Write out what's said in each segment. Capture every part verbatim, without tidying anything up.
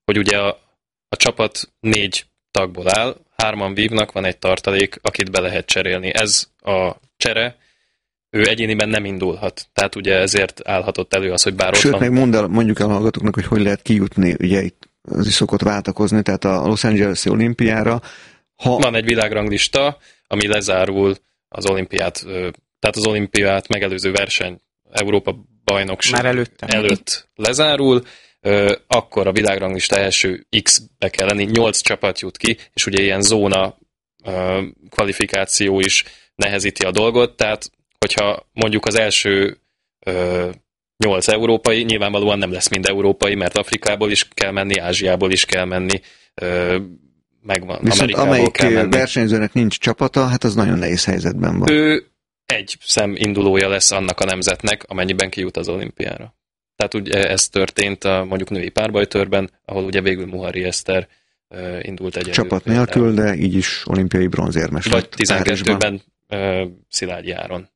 hogy ugye a, a csapat négy tagból áll, hárman vívnak, van egy tartalék, akit be lehet cserélni. Ez a csere, ő egyéniben nem indulhat. Tehát ugye ezért állhatott elő az, hogy bár Sőt, ott van... meg mondd el, mondjuk el a hallgatóknak, hogy hogy lehet kijutni, ugye itt az is szokott váltakozni, tehát a Los Angeles-i olimpiára. Ha... Van egy világranglista, ami lezárul az olimpiát, tehát az olimpiát megelőző verseny Európa bajnokság Már előtte. előtt lezárul, akkor a világranglista első X-be kell lenni, nyolc csapat jut ki, és ugye ilyen zóna kvalifikáció is nehezíti a dolgot, tehát hogyha mondjuk az első nyolc európai, nyilvánvalóan nem lesz mind európai, mert Afrikából is kell menni, Ázsiából is kell menni, megvan, viszont Amerikából amelyik kell menni. versenyzőnek nincs csapata, hát az nagyon nehéz helyzetben van. Ő egy szem indulója lesz annak a nemzetnek, amennyiben kijut az olimpiára. Tehát ugye ez történt a mondjuk női párbajtőrben, ahol ugye végül Muharri Eszter uh, indult egyedül. Csapat nélkül, de így is olimpiai bronzérmes vagy lett. tizenkettőben uh, Szilágyi Áron.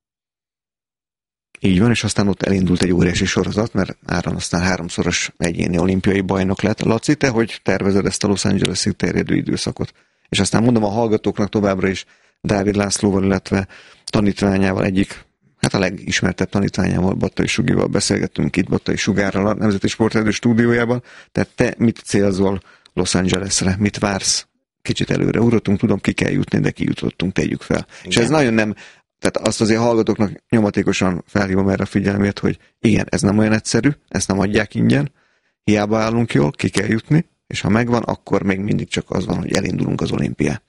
Így van, és aztán ott elindult egy óriási sorozat, mert Áron aztán háromszoros egyéni olimpiai bajnok lett. Laci, te hogy tervezed ezt a Los Angeles-ig terjedő időszakot? És aztán mondom a hallgatóknak továbbra is Dávid Lászlóval, illetve tanítványával, egyik, hát a legismertebb tanítványával, Battai Sugival beszélgettünk itt, Battai Sugárral a Nemzeti Sporterdő stúdiójában. Tehát te mit célzol Los Angelesre? Mit vársz? Kicsit előre ugratunk, tudom, ki kell jutni, de kijutottunk, tegyük fel. Igen. És ez nagyon nem, tehát azt azért hallgatóknak nyomatékosan felhívom erre a figyelmét, hogy igen, ez nem olyan egyszerű, ezt nem adják ingyen, hiába állunk jól, ki kell jutni, és ha megvan, akkor még mindig csak az van, hogy elindulunk az olimpián.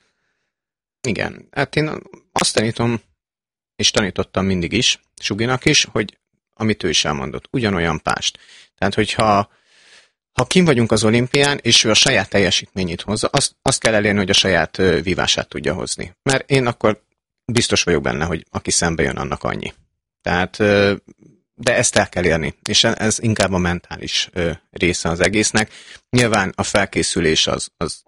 Igen, hát én azt tanítom, és tanítottam mindig is, Suginak is, hogy amit ő is elmondott, ugyanolyan pást. Tehát, hogyha ha kim vagyunk az olimpián, és ő a saját teljesítményét hozza, azt, azt kell elérni, hogy a saját vívását tudja hozni. Mert én akkor biztos vagyok benne, hogy aki szembe jön, annak annyi. Tehát, de ezt el kell érni, és ez inkább a mentális része az egésznek. Nyilván a felkészülés az, az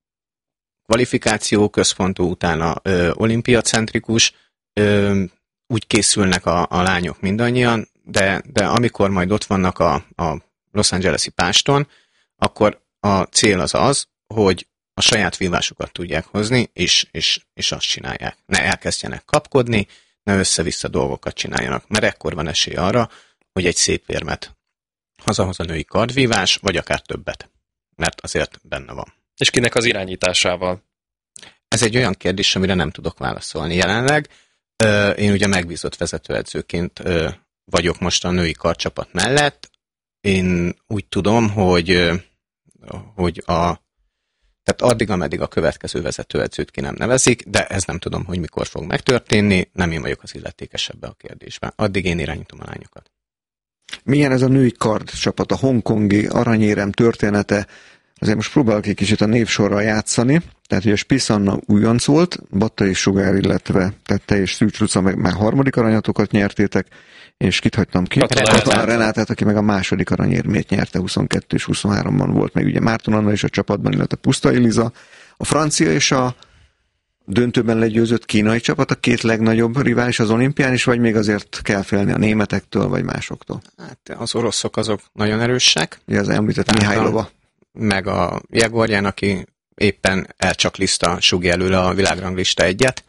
kvalifikáció központú, utána ö, olimpiacentrikus, ö, úgy készülnek a, a lányok mindannyian, de, de amikor majd ott vannak a, a Los Angeles-i páston, akkor a cél az az, hogy a saját vívásukat tudják hozni, és, és, és azt csinálják. Ne elkezdjenek kapkodni, ne össze-vissza dolgokat csináljanak, mert ekkor van esély arra, hogy egy szép érmet hazahoz a női kardvívás, vagy akár többet, mert azért benne van. És kinek az irányításával? Ez egy olyan kérdés, amire nem tudok válaszolni jelenleg. Én ugye megbízott vezetőedzőként vagyok most a női kardcsapat mellett. Én úgy tudom, hogy, hogy a, tehát addig, ameddig a következő vezetőedzőt ki nem nevezik, de ez nem tudom, hogy mikor fog megtörténni, nem én vagyok az illetékes ebbe a kérdésben. Addig én irányítom a lányokat. Milyen ez a női kardcsapat, a hongkongi aranyérem története? Azért most próbálok egy kicsit a névsorral játszani. Tehát, hogy a Spisz Anna újonc volt, Battai Sugár, illetve tehát te és Szűcs Luca meg már harmadik aranyatokat nyertétek, és kit hagytam ki? Katona Renátát, aki meg a második aranyérmét nyerte, huszonkettő és huszonháromban volt meg ugye Márton Anna is a csapatban, illetve Pusztai Liza. A francia és a döntőben legyőzött kínai csapat a két legnagyobb rivális az olimpián is, vagy még azért kell félni a németektől, vagy másoktól? Hát az oroszok azok nagyon erősek. Ugye az említett Mihálylova. Meg a Jegorján, aki éppen elcsakliszta Sugi elől a világranglista egyet.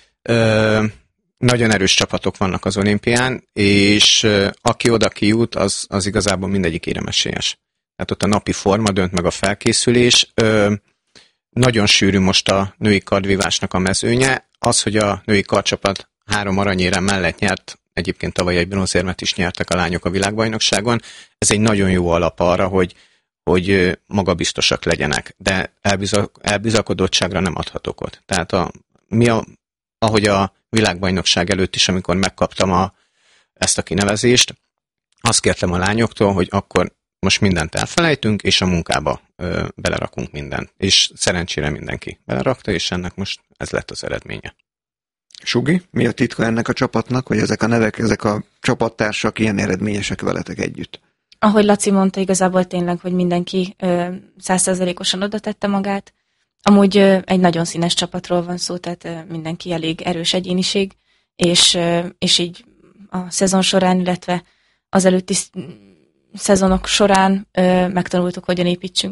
Ö, nagyon erős csapatok vannak az olimpián, és ö, aki oda kijut, az, az igazából mindegyik éremesélyes. Tehát ott a napi forma dönt meg a felkészülés. Ö, nagyon sűrű most a női kardvívásnak a mezőnye. Az, hogy a női kardcsapat három aranyérem mellett nyert, egyébként tavaly egy bronzérmet is nyertek a lányok a világbajnokságon, ez egy nagyon jó alap arra, hogy hogy magabiztosak legyenek, de elbizak, elbizakodottságra nem adhatok ott. Tehát a, mi a, ahogy a világbajnokság előtt is, amikor megkaptam a, ezt a kinevezést, azt kértem a lányoktól, hogy akkor most mindent elfelejtünk, és a munkába ö, belerakunk mindent. És szerencsére mindenki belerakta, és ennek most ez lett az eredménye. Sugi, mi a titka ennek a csapatnak, hogy ezek a nevek, ezek a csapattársak ilyen eredményesek veletek együtt? Ahogy Laci mondta, igazából tényleg, hogy mindenki százszerzalékosan oda tette magát. Amúgy ö, egy nagyon színes csapatról van szó, tehát ö, mindenki elég erős egyéniség, és, ö, és így a szezon során, illetve az előtti szezonok során ö, megtanultuk, hogyan építsünk